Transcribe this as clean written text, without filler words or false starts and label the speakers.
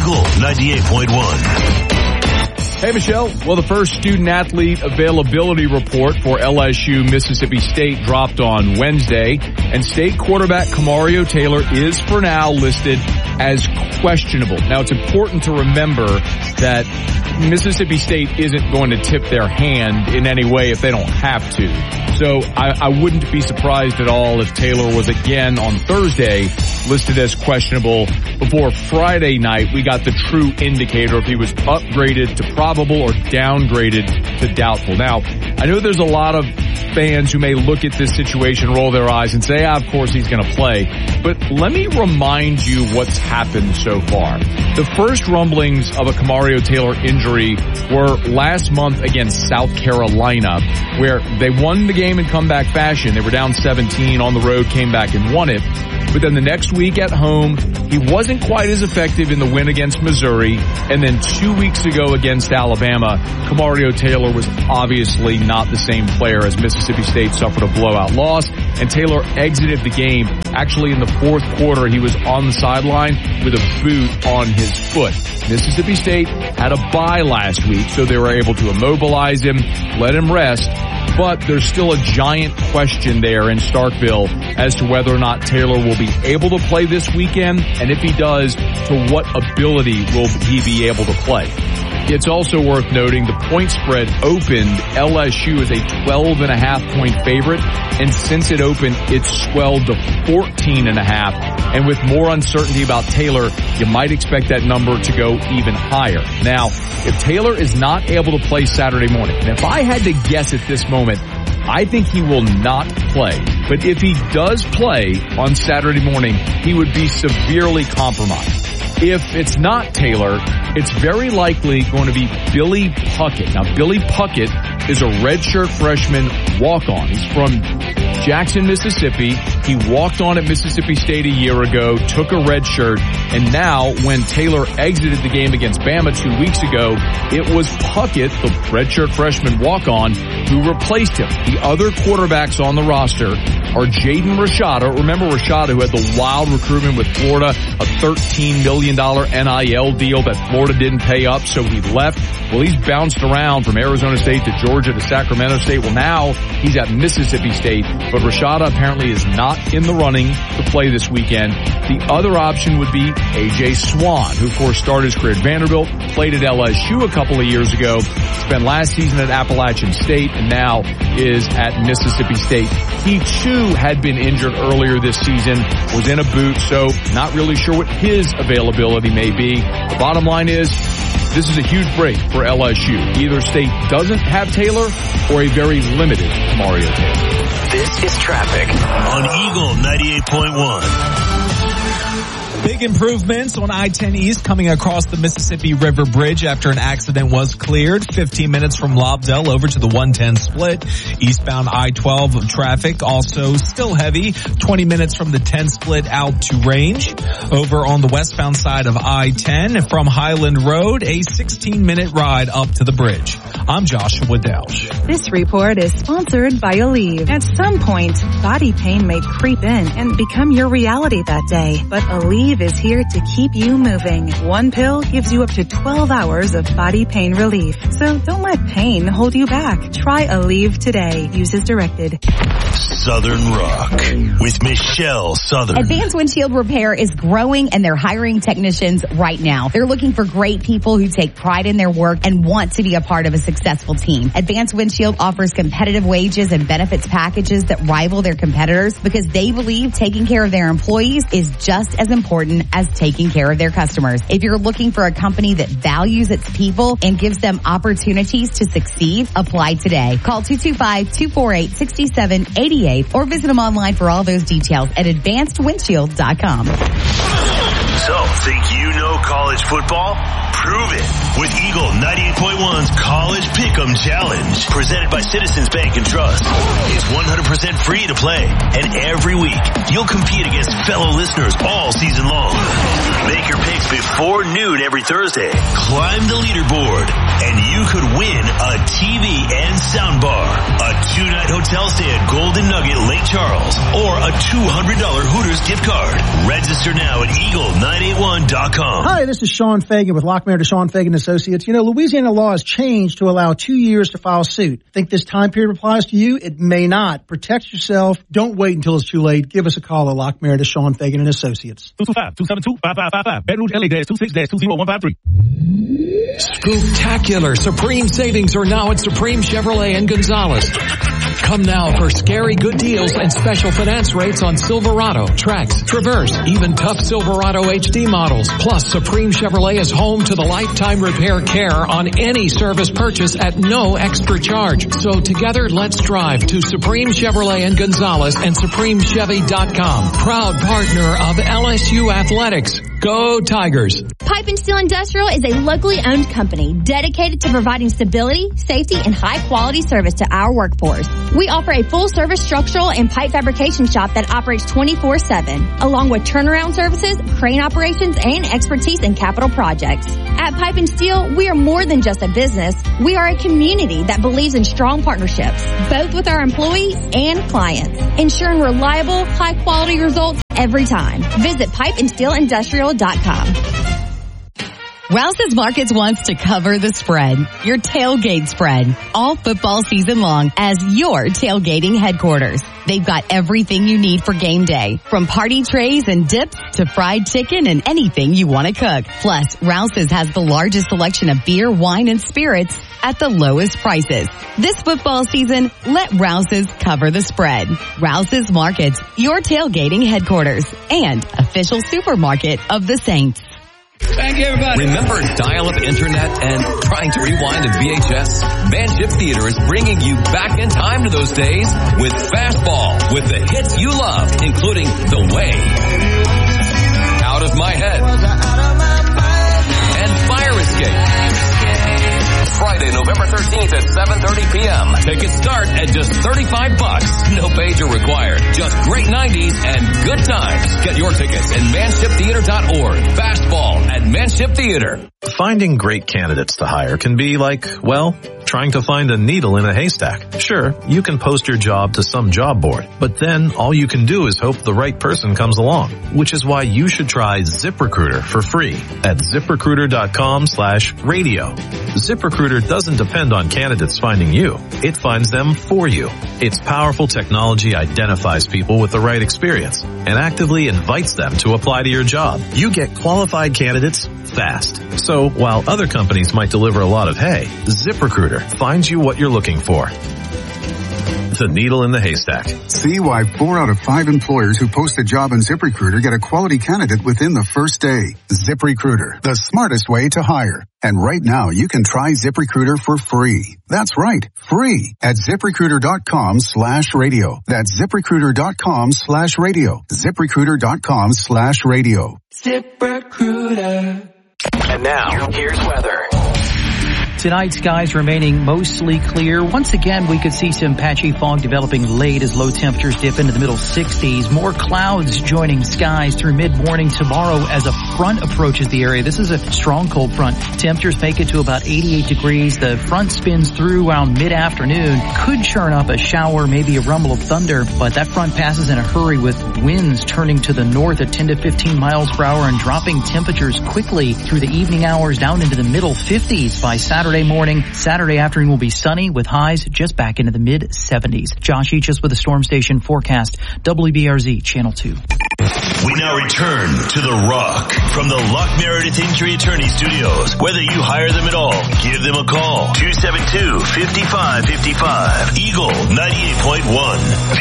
Speaker 1: Eagle 98.1.
Speaker 2: Hey, Michelle. Well, the first student-athlete availability report for LSU Mississippi State dropped on Wednesday, and state quarterback Kamario Taylor is for now listed as questionable. Now, it's important to remember that Mississippi State isn't going to tip their hand in any way if they don't have to. So I wouldn't be surprised at all if Taylor was again on Thursday listed as questionable. Before Friday night, we got the true indicator if he was upgraded to probable or downgraded to doubtful. Now, I know there's a lot of fans who may look at this situation, roll their eyes, and say, of course he's going to play. But let me remind you what's happened so far. The first rumblings of a Kamario Taylor injury were last month against South Carolina, where they won the game in comeback fashion. They were down 17 on the road, came back and won it. But then the next week at home, he wasn't quite as effective in the win against Missouri. And then 2 weeks ago against Alabama, Kamario Taylor was obviously not the same player as Mississippi State suffered a blowout loss. And Taylor exited the game. Actually, in the fourth quarter, he was on the sideline with a boot on his foot. Mississippi State had a bye last week, so they were able to immobilize him, let him rest. But there's still a giant question there in Starkville as to whether or not Taylor will be able to play this weekend, and if he does, to what ability will he be able to play. It's also worth noting the point spread opened. LSU is a 12.5 point favorite, and since it opened, it's swelled to 14.5. And with more uncertainty about Taylor, you might expect that number to go even higher. Now, if Taylor is not able to play Saturday morning, and if I had to guess at this moment, I think he will not play. But if he does play on Saturday morning, he would be severely compromised. If it's not Taylor, it's very likely going to be Billy Puckett. Now, Billy Puckett is a redshirt freshman walk-on. He's from Jackson, Mississippi. He walked on at Mississippi State a year ago, took a red shirt, and now when Taylor exited the game against Bama 2 weeks ago, it was Puckett, the redshirt freshman walk-on, who replaced him. The other quarterbacks on the roster are Jaden Rashada. Remember Rashada, who had the wild recruitment with Florida, a $13 million NIL deal that Florida didn't pay up, so he left. Well, he's bounced around from Arizona State to Georgia to Sacramento State. Well, now he's at Mississippi State, but Rashada apparently is not in the running to play this weekend. The other option would be A.J. Swan, who, of course, started his career at Vanderbilt, played at LSU a couple of years ago, spent last season at Appalachian State, and now is at Mississippi State. He, too, had been injured earlier this season, was in a boot, so not really sure what his availability may be. The bottom line is, this is a huge break for LSU. Either State doesn't have Taylor or a very limited Kamario Taylor.
Speaker 1: This is traffic on Eagle 98.1.
Speaker 3: Big improvements on I-10 East coming across the Mississippi River Bridge after an accident was cleared. 15 minutes from Lobdell over to the 110 split. Eastbound I-12 traffic also still heavy. 20 minutes from the 10 split out to Range. Over on the westbound side of I-10 from Highland Road, a 16-minute ride up to the bridge. I'm Joshua Dausch.
Speaker 4: This report is sponsored by Aleve. At some point, body pain may creep in and become your reality that day. But Aleve is here to keep you moving. One pill gives you up to 12 hours of body pain relief. So don't let pain hold you back. Try Aleve today. Use as directed.
Speaker 1: Southern Rock with Michelle Southern.
Speaker 5: Advanced Windshield Repair is growing and they're hiring technicians right now. They're looking for great people who take pride in their work and want to be a part of a successful team. Advanced Windshield offers competitive wages and benefits packages that rival their competitors because they believe taking care of their employees is just as important as taking care of their customers. If you're looking for a company that values its people and gives them opportunities to succeed, apply today. Call 225-248-6788 or visit them online for all those details at advancedwindshield.com.
Speaker 1: So, think you know college football? Prove it with Eagle 98.1's College Pick'em Challenge, presented by Citizens Bank and Trust. It's 100% free to play, and every week you'll compete against fellow listeners all season long. Make your picks before noon every Thursday. Climb the leaderboard, and you could win a TV and soundbar, a 2-night hotel stay at Golden Nugget Lake Charles, or a $200 Hooters gift card. Register now at eagle981.com.
Speaker 6: Hi, this is Sean Fagan with Lockmayer Deshaun Fagan Associates. You know, Louisiana law has changed to allow 2 years to file suit. Think this time period applies to you? It may not. Protect yourself. Don't wait until it's too late. Give us a call at Lockmayer Deshaun Fagan and Associates.
Speaker 7: 225-272-5555. Baton Rouge, LA-26-20153.
Speaker 8: Spooktacular Supreme savings are now at Supreme Chevrolet and Gonzalez. Come now for scary good deals and special finance rates on Silverado, Trax, Traverse, even tough Silverado HD models. Plus, Supreme Chevrolet is home to the lifetime repair care on any service purchase at no extra charge. So together, let's drive to Supreme Chevrolet and Gonzalez and SupremeChevy.com. Proud partner of LSU Athletics. Go Tigers.
Speaker 9: Pipe and Steel Industrial is a locally owned company dedicated to providing stability, safety, and high-quality service to our workforce. We offer a full-service structural and pipe fabrication shop that operates 24/7, along with turnaround services, crane operations, and expertise in capital projects. At Pipe and Steel, we are more than just a business. We are a community that believes in strong partnerships, both with our employees and clients, ensuring reliable, high-quality results every time. Visit pipeandsteelindustrial.com.
Speaker 5: Rouse's Markets wants to cover the spread, your tailgate spread, all football season long as your tailgating headquarters. They've got everything you need for game day, from party trays and dips to fried chicken and anything you want to cook. Plus, Rouse's has the largest selection of beer, wine, and spirits at the lowest prices. This football season, let Rouse's cover the spread. Rouse's Markets, your tailgating headquarters and official supermarket of the Saints.
Speaker 10: Thank you, everybody. Remember dial-up internet and trying to rewind a VHS? Manship Theater is bringing you back in time to those days with Fastball, with the hits you love, including The Way, Out of My Head, and Fire Escape. Friday, November 13th at 7:30 p.m. Tickets start at just $35. No pager required. Just great 90s and good times. Get your tickets at manshiptheater.org. Fastball at Manship Theater.
Speaker 11: Finding great candidates to hire can be like, well, trying to find a needle in a haystack. Sure, you can post your job to some job board, but then all you can do is hope the right person comes along, which is why you should try ZipRecruiter for free at ZipRecruiter.com/radio. ZipRecruiter doesn't depend on candidates finding you. It finds them for you. Its powerful technology identifies people with the right experience and actively invites them to apply to your job. You get qualified candidates fast. So while other companies might deliver a lot of hay, ZipRecruiter finds you what you're looking for. The needle in the haystack.
Speaker 12: See why 4 out of 5 employers who post a job on ZipRecruiter get a quality candidate within the first day. ZipRecruiter, the smartest way to hire. And right now, you can try ZipRecruiter for free. That's right, free at ZipRecruiter.com/radio. That's ZipRecruiter.com/radio. ZipRecruiter.com/radio.
Speaker 13: ZipRecruiter.
Speaker 1: And now, here's weather.
Speaker 13: Tonight, skies remaining mostly clear. Once again, we could see some patchy fog developing late as low temperatures dip into the middle 60s. More clouds joining skies through mid-morning tomorrow as a front approaches the area. This is a strong cold front. Temperatures make it to about 88 degrees. The front spins through around mid-afternoon. Could churn up a shower, maybe a rumble of thunder, but that front passes in a hurry with winds turning to the north at 10 to 15 miles per hour and dropping temperatures quickly through the evening hours down into the middle 50s by Saturday morning. Saturday afternoon will be sunny with highs just back into the mid-70s. Josh Eachus with the Storm Station forecast. WBRZ Channel 2.
Speaker 1: We now return to The Rock from the Lock Meredith Injury Attorney Studios. Whether you hire them at all, give them a call. 272-5555. Eagle 98.1.